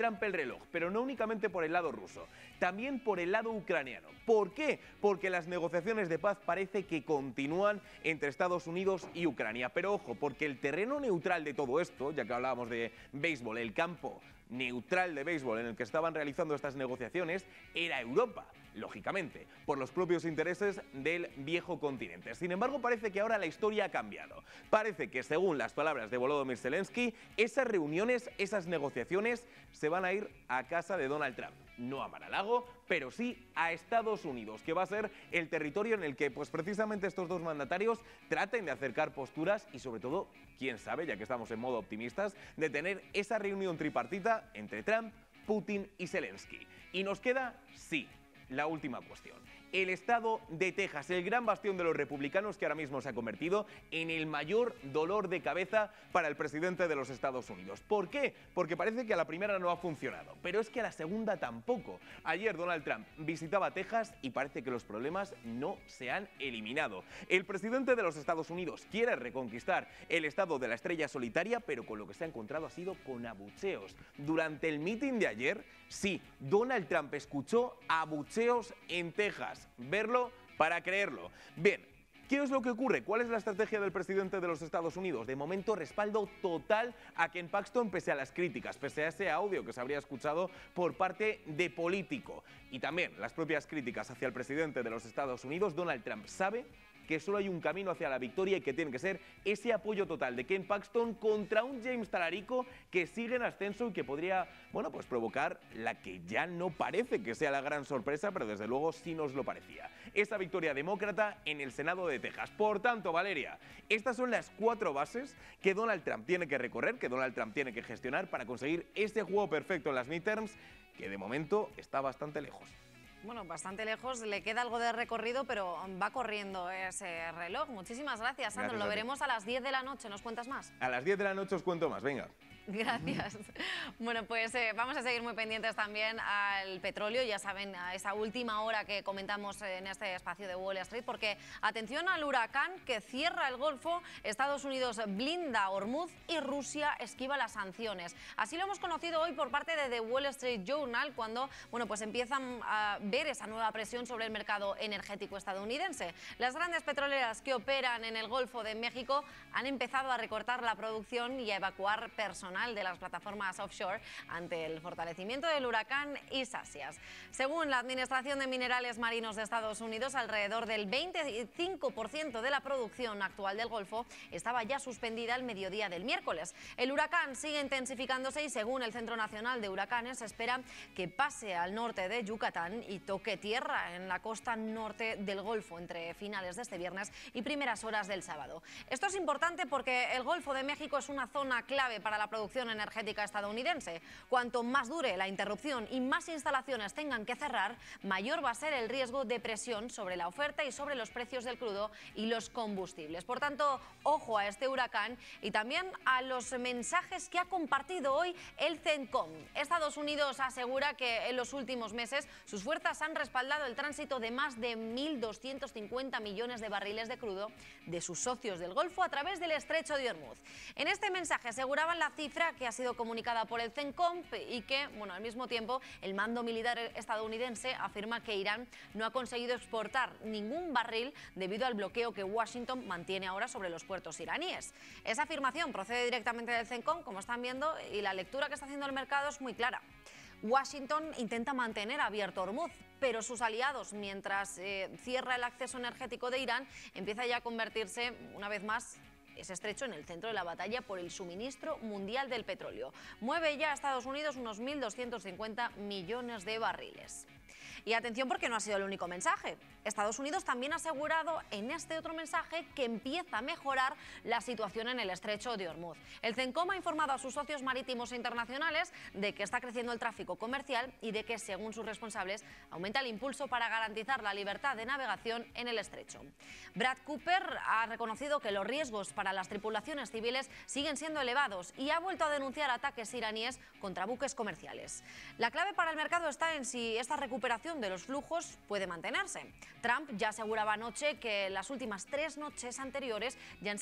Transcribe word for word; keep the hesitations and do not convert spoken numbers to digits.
Trump el reloj, pero no únicamente por el lado ruso, también por el lado ucraniano. ¿Por qué? Porque las negociaciones de paz parece que continúan entre Estados Unidos y Ucrania. Pero ojo, porque el terreno neutral de todo esto, ya que hablábamos de béisbol, el campo neutral de béisbol en el que estaban realizando estas negociaciones era Europa, lógicamente, por los propios intereses del viejo continente. Sin embargo, parece que ahora la historia ha cambiado. Parece que, según las palabras de Volodymyr Zelensky, esas reuniones, esas negociaciones se van a ir a casa de Donald Trump. No a Mar-a-Lago, pero sí a Estados Unidos, que va a ser el territorio en el que pues precisamente estos dos mandatarios traten de acercar posturas y sobre todo, quién sabe, ya que estamos en modo optimistas, de tener esa reunión tripartita entre Trump, Putin y Zelensky. Y nos queda, sí, la última cuestión. El estado de Texas, el gran bastión de los republicanos que ahora mismo se ha convertido en el mayor dolor de cabeza para el presidente de los Estados Unidos. ¿Por qué? Porque parece que a la primera no ha funcionado, pero es que a la segunda tampoco. Ayer Donald Trump visitaba Texas y parece que los problemas no se han eliminado. El presidente de los Estados Unidos quiere reconquistar el estado de la estrella solitaria, pero con lo que se ha encontrado ha sido con abucheos. Durante el mitin de ayer, sí, Donald Trump escuchó abucheos en Texas. Verlo para creerlo. Bien, ¿qué es lo que ocurre? ¿Cuál es la estrategia del presidente de los Estados Unidos? De momento, respaldo total a Ken Paxton pese a las críticas, pese a ese audio que se habría escuchado por parte de Político. Y también las propias críticas hacia el presidente de los Estados Unidos. Donald Trump sabe que solo hay un camino hacia la victoria y que tiene que ser ese apoyo total de Ken Paxton contra un James Talarico que sigue en ascenso y que podría, bueno, pues provocar la que ya no parece que sea la gran sorpresa, pero desde luego sí nos lo parecía. Esa victoria demócrata en el Senado de Texas. Por tanto, Valeria, estas son las cuatro bases que Donald Trump tiene que recorrer, que Donald Trump tiene que gestionar para conseguir ese juego perfecto en las midterms, que de momento está bastante lejos. Bueno, bastante lejos, le queda algo de recorrido, pero va corriendo ese reloj. Muchísimas gracias, Sandro. Gracias, lo veremos a las diez de la noche. ¿Nos cuentas más? A las diez de la noche os cuento más, venga. Gracias. Bueno, pues eh, vamos a seguir muy pendientes también al petróleo, ya saben, a esa última hora que comentamos en este espacio de Wall Street, porque atención al huracán que cierra el Golfo, Estados Unidos blinda Hormuz y Rusia esquiva las sanciones. Así lo hemos conocido hoy por parte de The Wall Street Journal, cuando, bueno, pues empiezan a ver esa nueva presión sobre el mercado energético estadounidense. Las grandes petroleras que operan en el Golfo de México han empezado a recortar la producción y a evacuar personal de las plataformas offshore ante el fortalecimiento del huracán Isaias. Según la Administración de Minerales Marinos de Estados Unidos, alrededor del veinticinco por ciento de la producción actual del Golfo estaba ya suspendida al mediodía del miércoles. El huracán sigue intensificándose y, según el Centro Nacional de Huracanes, se espera que pase al norte de Yucatán y toque tierra en la costa norte del Golfo entre finales de este viernes y primeras horas del sábado. Esto es importante porque el Golfo de México es una zona clave para la producción energética estadounidense. Cuanto más dure la interrupción y más instalaciones tengan que cerrar, mayor va a ser el riesgo de presión sobre la oferta y sobre los precios del crudo y los combustibles. Por tanto, ojo a este huracán y también a los mensajes que ha compartido hoy el CENTCOM. Estados Unidos asegura que en los últimos meses sus fuerzas han respaldado el tránsito de más de mil doscientos cincuenta millones de barriles de crudo de sus socios del Golfo a través del estrecho de Hormuz. En este mensaje aseguraban la cifra que ha sido comunicada por el CENTCOM y que, bueno, al mismo tiempo, el mando militar estadounidense afirma que Irán no ha conseguido exportar ningún barril debido al bloqueo que Washington mantiene ahora sobre los puertos iraníes. Esa afirmación procede directamente del CENTCOM, como están viendo, y la lectura que está haciendo el mercado es muy clara. Washington intenta mantener abierto Hormuz, pero sus aliados, mientras eh, cierra el acceso energético de Irán, empieza ya a convertirse, una vez más, ese estrecho en el centro de la batalla por el suministro mundial del petróleo. Mueve ya a Estados Unidos unos mil doscientos cincuenta millones de barriles. Y atención, porque no ha sido el único mensaje. Estados Unidos también ha asegurado en este otro mensaje que empieza a mejorar la situación en el estrecho de Hormuz. El CENTCOM ha informado a sus socios marítimos internacionales de que está creciendo el tráfico comercial y de que, según sus responsables, aumenta el impulso para garantizar la libertad de navegación en el estrecho. Brad Cooper ha reconocido que los riesgos para las tripulaciones civiles siguen siendo elevados y ha vuelto a denunciar ataques iraníes contra buques comerciales. La clave para el mercado está en si esta recuperación de los flujos puede mantenerse. Trump ya aseguraba anoche que las últimas tres noches anteriores ya han